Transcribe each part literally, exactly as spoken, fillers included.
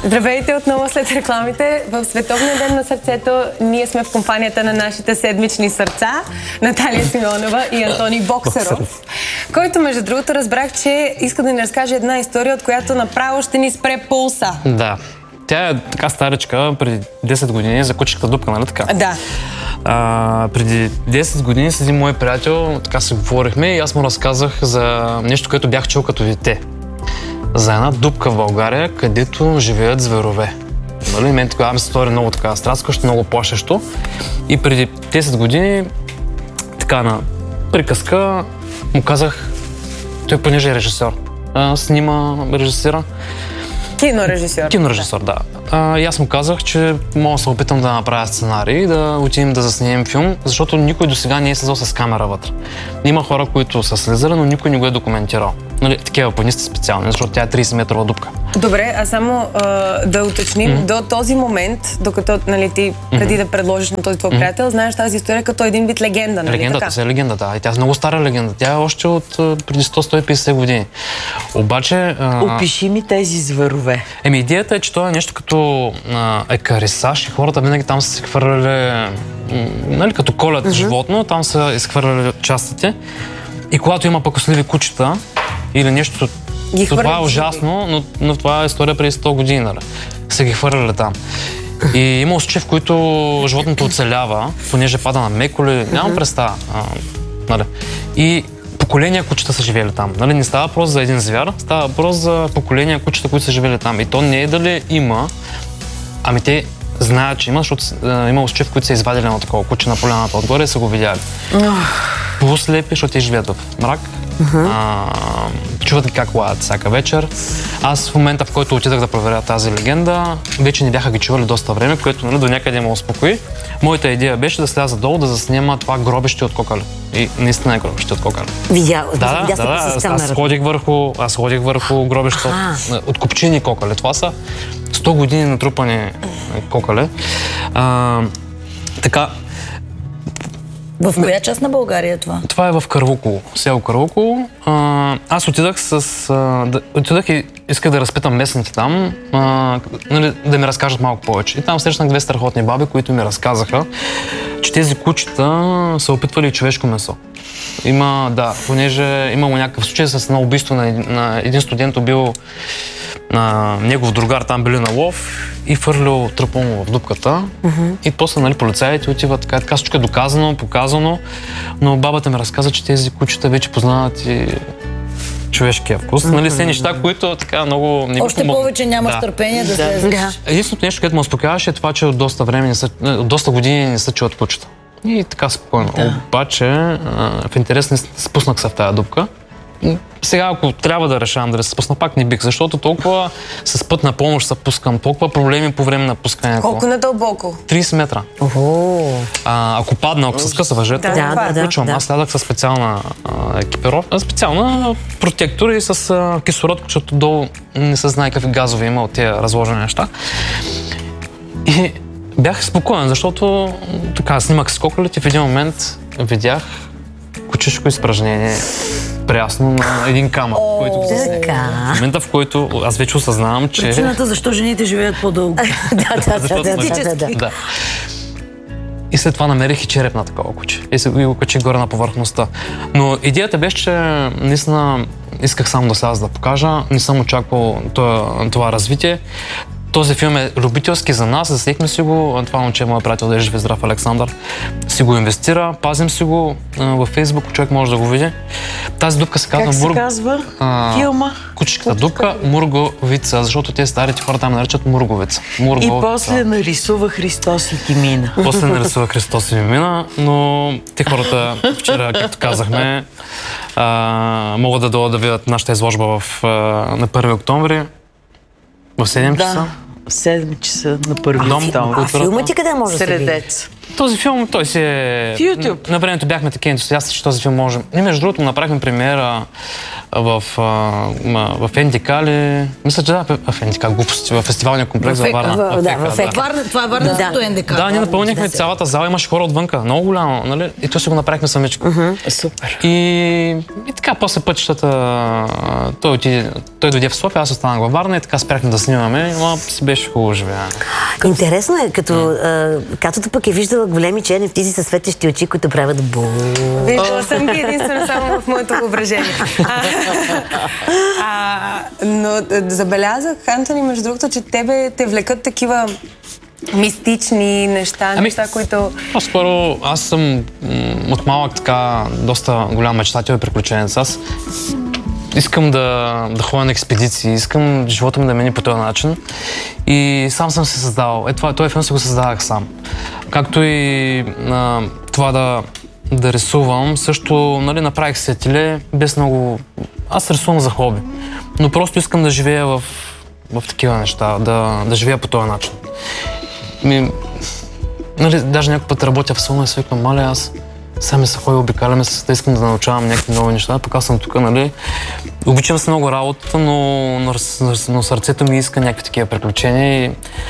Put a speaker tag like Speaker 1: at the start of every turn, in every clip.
Speaker 1: Здравейте отново след рекламите. В Световния ден на сърцето ние сме в компанията на нашите седмични сърца, Наталия Симеонова и Антоний Боксеров, който между другото разбрах, че иска да ни разкаже една история, от която направо ще ни спре пулса.
Speaker 2: Да. Тя е така старичка, преди десет години, за кучката дупка, нали така?
Speaker 1: Да.
Speaker 2: А, преди десет години с един мой приятел, така се говорихме и аз му разказах за нещо, което бях чул като дете. За една дупка в България, където живеят зверове. Нали? Мен тогава ми се стори много така страскащо, много плашещо. И преди десет години, така на приказка, му казах, той понеже е режисьор, а, снима, режисира.
Speaker 1: Кинорежисьор.
Speaker 2: Кинорежисьор, да. А, и аз му казах, че мога да се опитам да направя сценарий и да отидем да заснемем филм, защото никой до сега не е слизал с камера вътре. Има хора, които са слизали, но никой не го е документирал. Нали, такива планисти специални, защото тя е трийсет метрова дупка.
Speaker 1: Добре, а само а, да уточним, mm-hmm. до този момент, докато нали, ти преди mm-hmm. да предложиш на този твой mm-hmm. приятел, знаеш тази история като един вид легенда, нали
Speaker 2: Легендата
Speaker 1: така?
Speaker 2: си е легенда, да. И тя е много стара легенда. Тя е още от преди сто до сто и петдесет години. Обаче... А...
Speaker 3: Опиши ми тези зверове.
Speaker 2: Еми, идеята е, че това е нещо като а, екарисаж и хората винаги там са се хвърляли, нали, като колят mm-hmm. животно, там са изхвърляли частите. И когато има пакосливи кучета или нещо, това е ужасно, но, но това е история преди сто години, нали? Са ги хвърляли там. И има случаи, в които животното оцелява, понеже пада на меколи, нямам представа. А, нали? И поколения кучета са живели там. Нали? Не става въпрос за един звяр, става въпрос за поколения кучета, които са живели там. И то не е дали има, ами те знаят, че има, защото а, има случаи, в които са извадили на такова куче на поляната отгоре и са го видяли. Полуслепи, защото те живеят в мрак. Uh-huh. А, чуват ги как лаят всяка вечер. Аз в момента, в който отидах да проверя тази легенда, вече не бяха ги чували доста време, което нали, до някъде ме успокои. Моята идея беше да сляза долу, да заснема това гробище от кокали. И наистина е гробище от кокали.
Speaker 3: Видя,
Speaker 2: да, да, да, да. Аз, аз ходих върху, аз ходих върху гробище от, от копчини кокали. Това са сто години натрупани кокали. А, така.
Speaker 4: В коя част на България е това?
Speaker 2: Това е в Карлуково, село Карлуково. А, аз отидах с... А, да, отидах и исках да разпитам местните там, а, нали, да ми разкажат малко повече. И там срещнах две страхотни баби, които ми разказаха, че тези кучета са опитвали човешко месо. Има, да, понеже имало някакъв случай с едно убийство на, на един студент, убил на негов другар, там били на лов и фърлил тръпа му в дупката. Uh-huh. И после нали, полицаите отиват така, така всичко е доказано, показано, но бабата ми разказа, че тези кучета вече познават и човешкия вкус. Uh-huh. Нали, все неща, които така много... Не
Speaker 4: Още
Speaker 2: помог...
Speaker 4: повече нямаш
Speaker 2: да.
Speaker 4: търпение да слезеш. Да.
Speaker 2: Единственото нещо, което ме успокояваше е това, че от доста време, не са, от доста години не са чуват кучета. И така спокойно. Да. Обаче, в интерес не спуснах се в тази дупка. Сега, ако трябва да решавам да се спусна, пак не бих, защото толкова с път на помощ се пускам, толкова проблеми по време на пускането.
Speaker 1: Колко надълбоко?
Speaker 2: трийсет метра. А, ако падна, ако се скъса въжето,
Speaker 1: да, да,
Speaker 2: включвам.
Speaker 1: да.
Speaker 2: Аз слязах със специална а, екипировка, специална протектор и с а, кислород, защото долу не се знае какви газове има от тези разложени неща. И бях спокоен, защото така, снимах с кокалите и в един момент видях кучешко изпражнение прясно на един камък,
Speaker 4: О,
Speaker 2: който го засне. В момента, в който аз вече осъзнавам, че...
Speaker 4: Причината защо жените живеят по-дълго.
Speaker 1: да, да, да, да,
Speaker 2: да. И след това намерих и череп на такова куче. И се го качих горе на повърхността. Но идеята беше, че наистина исках само да сляза да покажа. Не съм очаквал това, това развитие. Този филм е любителски за нас, заснехме си го. Това момче, моят приятел, да е жив и здрав, Александър, си го инвестира, пазим си го във Фейсбук, човек може да го види. Тази дупка се казва...
Speaker 3: Как се
Speaker 2: Мур...
Speaker 3: казва
Speaker 2: а,
Speaker 3: филма?
Speaker 2: Кучката дупка, Мурговица, защото те старите хора там наричат Мурговица. Мурговица.
Speaker 3: И после нарисува Христос и ти мина.
Speaker 2: После нарисува Христос и ми мина, но те хората вчера, както казахме, а, могат да дойдат да видят нашата изложба в, а, на първи октомври. В седем часа?
Speaker 3: Да, в седем часа на първи октомври.
Speaker 1: А филмът ти къде може да се види?
Speaker 3: Средец.
Speaker 2: Този филм, той си е...
Speaker 3: В YouTube.
Speaker 2: На времето бяхме такива ентусиасти, че този филм можем. И между другото направихме премиера в, в ен ди ка ли... Мисля, че да, в ен ди ка, глупости, в фестивалния комплекс за Варна.
Speaker 4: В, да, в ЕК. Варна, това е Варненското ен ди ка.
Speaker 2: Да, ние напълнихме цялата зала, имаше хора отвънка, много голямо, нали? И то си го направихме самичко.
Speaker 3: Uh-huh. Супер.
Speaker 2: И, и така, после пътищата, той, отиде, той дойде в София, аз останах във Варна и така спряхме да снимаме, но си беше хубаво живеене.
Speaker 5: Интересно е, като Катото пък е виждала големи черни птици със светещи очи, които правят бу.
Speaker 1: Виждала съм ги единствено само в моето въображение. А, а, но забелязах, Антони, между другото, че тебе те влекат такива мистични неща,
Speaker 2: ами,
Speaker 1: неща, които...
Speaker 2: По-скоро аз съм м- от малък така доста голям мечтател и приключенец. Аз искам да, да ходя на експедиции, искам живота ми да мини по този начин и сам съм се създавал. Е, това, този филм се го създавах сам. Както и а, това да, да рисувам, също нали, направих сетиле без много... Аз рисувам за хобби, но просто искам да живея в, в такива неща, да, да живея по този начин. Ми, нали, даже някой път работя в салона и свиквам, маля, аз сами се ходя, обикаляме се, да искам да научавам някакви нови неща, пък аз съм тук, нали. Обичам се много работата, но, но, но сърцето ми иска някакви такива приключения и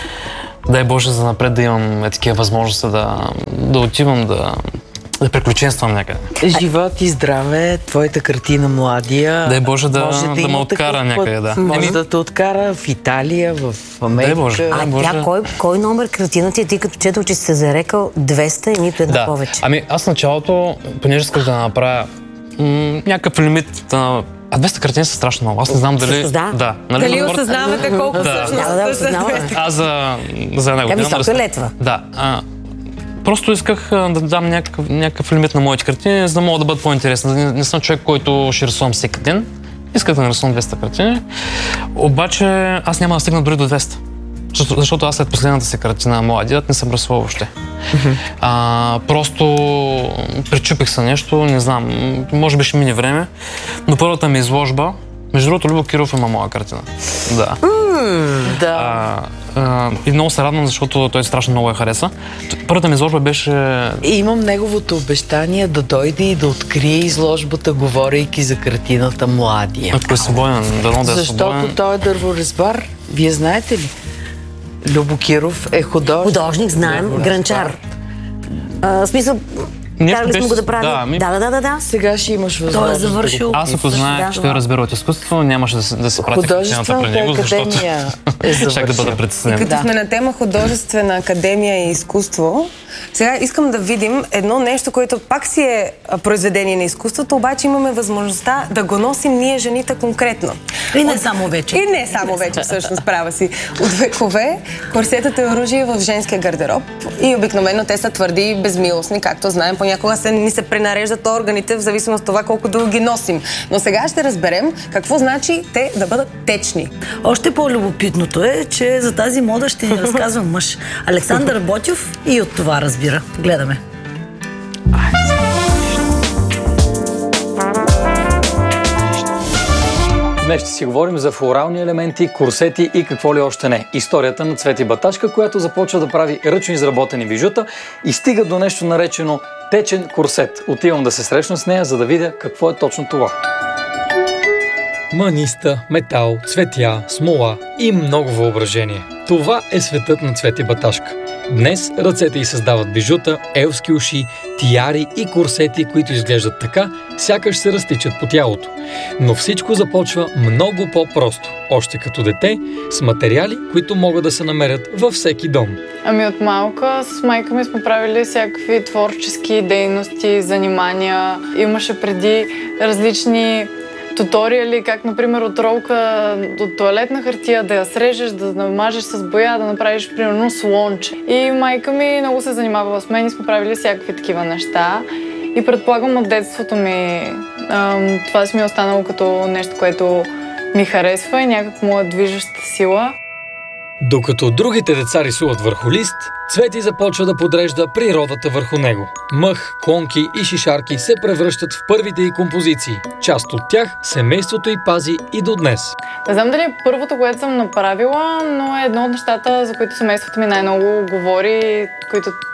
Speaker 2: дай Боже за напред да имам такива възможности да, да отивам, да, да приключенствам някъде.
Speaker 3: Живот и здраве, твоята картина Младия.
Speaker 2: Дай Боже да,
Speaker 3: може
Speaker 2: да, да ме откара някъде, да.
Speaker 3: Може да те откара в Италия, в Америка.
Speaker 2: Дай Боже.
Speaker 5: А
Speaker 2: Боже.
Speaker 5: тя, кой, кой номер картина ти е, ти като четох, че си се зарекал двеста и нито една
Speaker 2: да.
Speaker 5: повече?
Speaker 2: Ами аз в началото, понеже исках да направя м- някакъв лимит, да... а двеста картини са страшно много. Аз не знам дали...
Speaker 5: Да.
Speaker 2: да. Нали,
Speaker 1: Дали
Speaker 2: хората...
Speaker 1: осъзнавате колко
Speaker 2: Да.
Speaker 1: всъщност
Speaker 5: Да, да,
Speaker 1: са
Speaker 5: осъзнаваме.
Speaker 1: двеста?
Speaker 2: Аз за, за една година...
Speaker 5: висока
Speaker 2: нали,
Speaker 5: летва.
Speaker 2: Да. А, просто исках а, да дам някакъв, някакъв лимит на моите картини, за да мога да бъдат по-интересни. Не, не съм човек, който ще рисувам всеки ден. Исках да нарисувам двеста картини. Обаче аз няма да стигна дори до двеста. Защото, защото аз след последната си картина Младият не съм рисувал въобще. Mm-hmm. А, просто причупих се нещо, не знам, може би ще мине време, но първата ми изложба, между другото Любо Киров има моя картина. Да.
Speaker 3: Mm, да.
Speaker 2: А, а, и много се радвам, защото той страшно много я хареса. Първата ми изложба беше...
Speaker 3: И имам неговото обещание да дойде и да открие изложбата, говорейки за картината Младия.
Speaker 2: Ако е свободен, дано да е
Speaker 3: Защото
Speaker 2: свободен.
Speaker 3: той е дърворезбар. Вие знаете ли? Любо Киров е художник.
Speaker 5: Художник, знаем, гранчар. А, смисъл, карали сме го да правим.
Speaker 2: Да, ми...
Speaker 5: да, да, да, да, да.
Speaker 3: Сега ще имаш възможност.
Speaker 5: Той е завършил.
Speaker 3: Да
Speaker 2: Аз ако знаех,
Speaker 5: Да.
Speaker 2: че той разбира от изкуство, нямаше да се, да се прати картината при него, защото
Speaker 3: академия е
Speaker 2: щях да бъда
Speaker 3: завършил.
Speaker 2: притеснен.
Speaker 1: Като
Speaker 3: Да.
Speaker 1: сме на тема художествена академия и изкуство, сега искам да видим едно нещо, което пак си е а, произведение на изкуството, обаче имаме възможността да го носим ние жените конкретно.
Speaker 4: И не само вече.
Speaker 1: И не само вече, всъщност, права си. От векове корсетът е оръжие в женския гардероб и обикновено те са твърди и безмилостни, както знаем. Понякога се, ни се пренареждат органите в зависимост от това колко дълго ги носим. Но сега ще разберем какво значи те да бъдат течни.
Speaker 4: Още по-любопитното е, че за тази мода ще ни разказва мъж. Александър Ботев и от това разбира. Гледаме.
Speaker 6: Днес ще си говорим за флорални елементи, курсети и какво ли още не. Историята на Цвети Баташка, която започва да прави ръчно изработени бижута и стига до нещо наречено течен курсет. Отивам да се срещна с нея, за да видя какво е точно това. Маниста, метал, цветя, смола и много въображение. Това е светът на Цвети Баташка. Днес ръцете й създават бижута, елски уши, тияри и курсети, които изглеждат така, сякаш се разтичат по тялото. Но всичко започва много по-просто, още като дете, с материали, които могат да се намерят във всеки дом.
Speaker 7: Ами от малка с майка ми сме правили всякакви творчески дейности, занимания. Имаше преди различни туториали, как, например, от ролка от тоалетна хартия да я срежеш, да намажеш с боя, да направиш, примерно, слонче. И майка ми много се занимавала с мен и сме правили всякакви такива неща. И предполагам от детството ми ам, това си ми е останало като нещо, което ми харесва и някак моя движеща сила.
Speaker 6: Докато другите деца рисуват върху лист, Цвети започва да подрежда природата върху него. Мъх, клонки и шишарки се превръщат в първите й композиции. Част от тях семейството й пази и до днес.
Speaker 7: Не знам дали е първото, което съм направила, но е едно от нещата, за които семейството ми най-много говори, които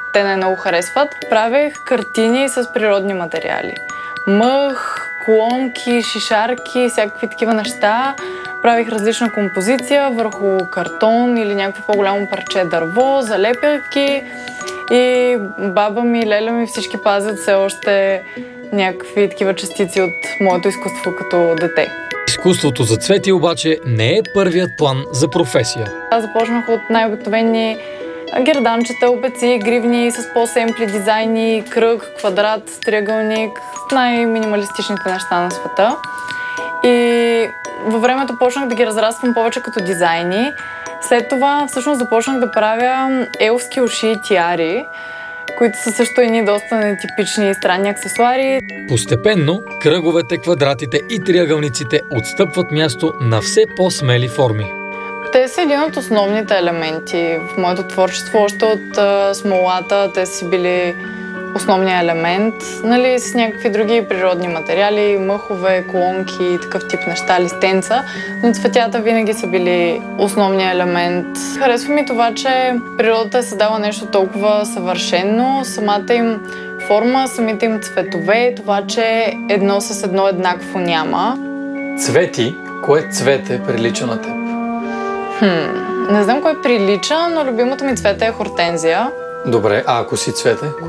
Speaker 7: те най-много харесват. Правех картини с природни материали. Мъх, клонки, шишарки, всякакви такива неща. Правих различна композиция върху картон или някакво по-голямо парче дърво, залепяки. И баба ми, леля ми, всички пазят все още някакви такива частици от моето изкуство като дете.
Speaker 6: Изкуството за Цвети обаче не е първият план за професия.
Speaker 7: Аз започнах от най-обикновени герданчета, обеци, гривни с по-семпли дизайни, кръг, квадрат, триъгълник, най-минималистичните неща на света. И във времето почнах да ги разраствам повече като дизайни. След това всъщност започнах да правя елфски уши и тиари, които са също едни доста нетипични и странни аксесуари.
Speaker 6: Постепенно кръговете, квадратите и триъгълниците отстъпват място на все по-смели форми.
Speaker 7: Те са един от основните елементи в моето творчество. Още от а, смолата те си били основния елемент, нали, с някакви други природни материали, мъхове, клонки и такъв тип неща, листенца, но цветята винаги са били основния елемент. Харесва ми това, че природата е създала нещо толкова съвършено, самата им форма, самите им цветове, това, че едно с едно еднакво няма.
Speaker 8: Цвети, кое цвете прилича на теб?
Speaker 7: Хм, не знам кое прилича, но любимото ми цвете е хортензия.
Speaker 8: Добре, а ако си цвете?